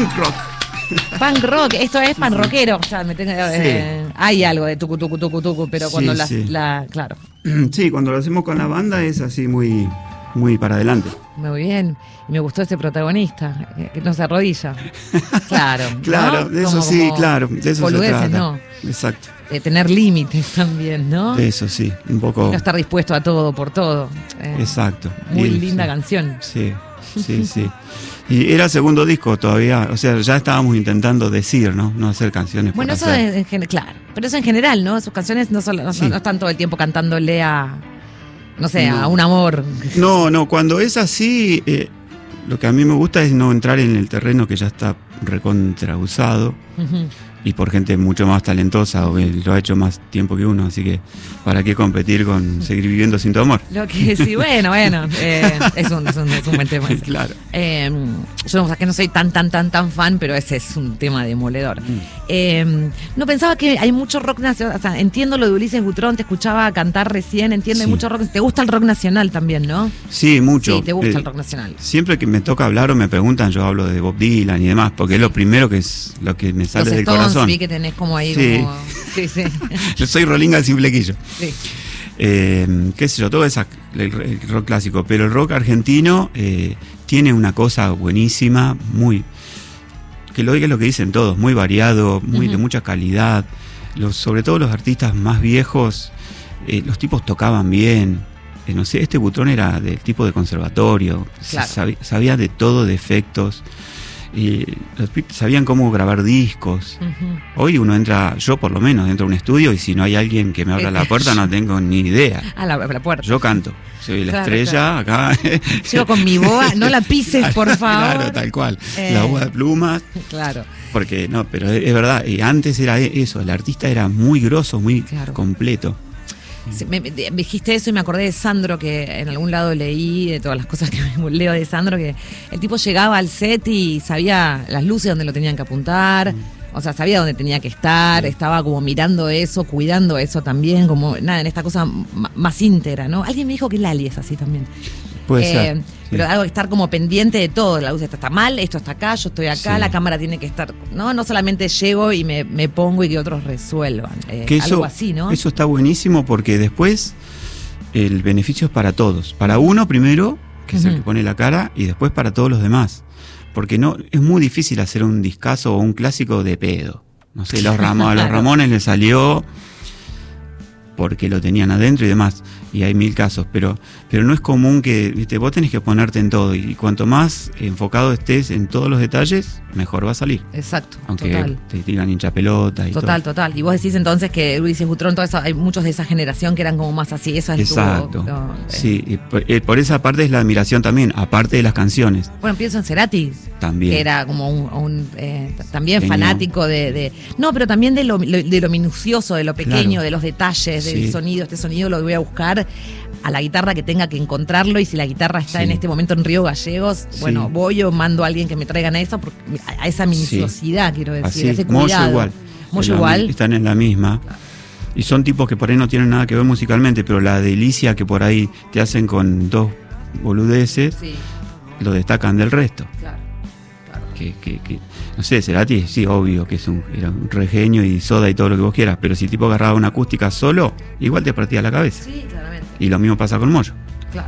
punk rock. Punk rock, esto es pan rockero, o sea, hay algo de tucu, pero cuando claro. Sí, cuando lo hacemos con la banda es así muy, muy para adelante. Muy bien, y me gustó ese protagonista, que no se arrodilla. Claro. Claro, ¿no? de eso como sí, claro, de eso se trata. ¿no? Exacto. Tener límites también, ¿no? De eso sí, un poco. No estar dispuesto a todo por todo. Exacto. Muy linda canción. Sí. Y era segundo disco todavía, o sea, ya estábamos intentando decir, ¿no? No hacer canciones. Bueno, eso claro, pero eso en general, ¿no? Sus canciones no están todo el tiempo cantándole a, no sé, a un amor. No, cuando es así, lo que a mí me gusta es no entrar en el terreno que ya está recontrausado. Uh-huh. Y por gente mucho más talentosa o que lo ha hecho más tiempo que uno, así que ¿para qué competir con seguir viviendo sin tu amor? Lo que sí, bueno, es un buen tema. Claro. Yo no soy tan fan, pero ese es un tema demoledor. No pensaba que hay mucho rock nacional, o sea, entiendo lo de Ulises Butrón, te escuchaba cantar recién, entiendo, hay mucho rock, te gusta el rock nacional también, ¿no? Sí, mucho. Sí, te gusta el rock nacional. Siempre que me toca hablar o me preguntan, yo hablo de Bob Dylan y demás, porque es lo primero que es lo que me sale del corazón. Vi que tenés como ahí Sí. Yo soy Rolinga sin flequillo. Sí. Qué sé yo, todo el rock clásico, pero el rock argentino tiene una cosa buenísima, muy, que lo diga lo que dicen todos, muy variado, muy de mucha calidad. Sobre todo los artistas más viejos, los tipos tocaban bien. No sé, este Butrón era del tipo de conservatorio, claro. Sabía de todo, de efectos. Y los pibes sabían cómo grabar discos. Hoy uno entra, yo por lo menos, entro a un estudio y si no hay alguien que me abra la puerta no tengo ni idea. La puerta. Yo canto, soy la estrella acá. Llego con mi boa, no la pises por favor. Claro, tal cual. La boa de plumas. Claro. Porque no, pero es verdad, antes era eso, el artista era muy grosso, muy completo. Me dijiste eso y me acordé de Sandro, que en algún lado leí de todas las cosas que leo de Sandro, que el tipo llegaba al set y sabía las luces donde lo tenían que apuntar, o sea, sabía dónde tenía que estar, estaba como mirando eso, cuidando eso también, como nada, en esta cosa más íntegra, ¿no? Alguien me dijo que Lali es así también. Puede ser. Pero algo que estar como pendiente de todo, la luz está mal, esto está acá, yo estoy acá, la cámara tiene que estar, no solamente llego y me pongo y que otros resuelvan, algo así, ¿no? Eso está buenísimo porque después el beneficio es para todos, para uno primero, que es el que pone la cara, y después para todos los demás, porque no es muy difícil hacer un discazo o un clásico de pedo, no sé, a los Ramones les salió porque lo tenían adentro y demás, y hay 1000 casos, pero no es común que, ¿viste? Vos tenés que ponerte en todo, y cuanto más enfocado estés en todos los detalles, mejor va a salir. Exacto, aunque te digan hincha pelota y Total. Y vos decís entonces que Ulises Butrón, todo eso, hay muchos de esa generación que eran como más así, esa es exacto. Sí, y por esa parte es la admiración también, aparte de las canciones. Bueno, pienso en Cerati. También. Que era como también fanático de... No, pero también de lo minucioso, de lo pequeño, de los detalles, del sonido. Este sonido lo voy a buscar a la guitarra que tenga que encontrarlo, y si la guitarra está en este momento en Río Gallegos, bueno, voy o mando a alguien que me traigan a esa minuciosidad, quiero decir, ese cuidado. Moyo igual. Están en la misma. Claro. Y son tipos que por ahí no tienen nada que ver musicalmente, pero la delicia que por ahí te hacen con dos boludeces, lo destacan del resto. Claro. Que no sé, Cerati, sí, obvio que era un re genio y Soda y todo lo que vos quieras, pero si el tipo agarraba una acústica solo, igual te partía la cabeza. Sí, claramente. Y lo mismo pasa con Moyo. Claro.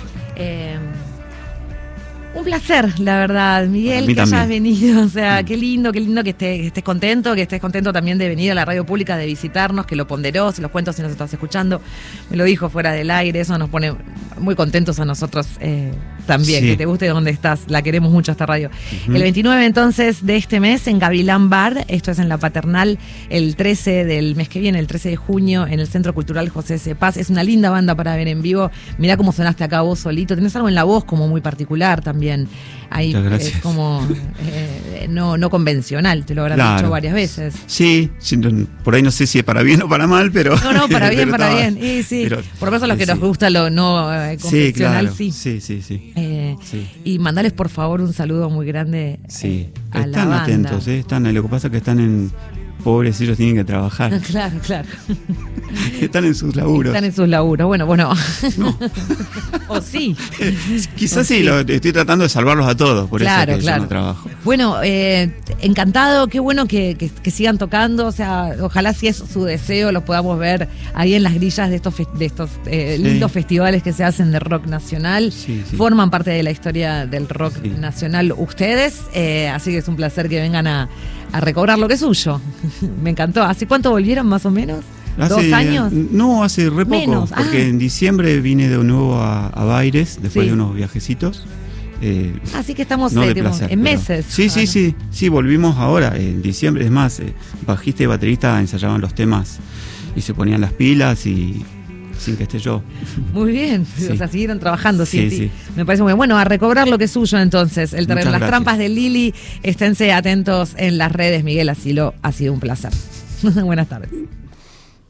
Un placer, la verdad, Miguel, que hayas venido. O sea, qué lindo que estés contento también de venir a la radio pública, de visitarnos, que lo ponderó, se los cuento si nos estás escuchando. Me lo dijo fuera del aire, eso nos pone muy contentos a nosotros también, que te guste donde estás. La queremos mucho esta radio. El 29 entonces de este mes en Gavilán Bar, esto es en La Paternal, el 13 del mes que viene, el 13 de junio, en el Centro Cultural José C. Paz. Es una linda banda para ver en vivo. Mirá cómo sonaste acá vos solito, tenés algo en la voz como muy particular también. Ahí es como no convencional, te lo habrán dicho varias veces. Sí, por ahí no sé si es para bien o para mal, pero... No, para bien, para bien. Sí. Pero, por lo menos a los que nos gusta lo no convencional, sí. Y mandales por favor un saludo muy grande a la banda. Están atentos, lo que pasa es que están pobres, ellos tienen que trabajar. Claro. Están en sus laburos. Bueno. No. O sí. Quizás sí, estoy tratando de salvarlos a todos, por eso es que yo no trabajo. Bueno, encantado, qué bueno que sigan tocando, o sea, ojalá si es su deseo los podamos ver ahí en las grillas de estos lindos festivales que se hacen de rock nacional. Sí. Forman parte de la historia del rock nacional ustedes, así que es un placer que vengan a recobrar lo que es suyo. Me encantó. ¿Hace cuánto volvieron más o menos? ¿2 años? No, hace re poco, menos. Porque en diciembre vine de nuevo a Baires, después de unos viajecitos. Así que estamos no en meses. Sí, volvimos ahora, en diciembre. Es más, bajista y baterista ensayaban los temas y se ponían las pilas y sin que esté yo. Muy bien, o sea, siguieron trabajando. Sí. Me parece muy bien. Bueno, a recobrar lo que es suyo entonces. Las gracias. Trampas de Lili, esténse atentos en las redes, Miguel Asilo, ha sido un placer. Buenas tardes.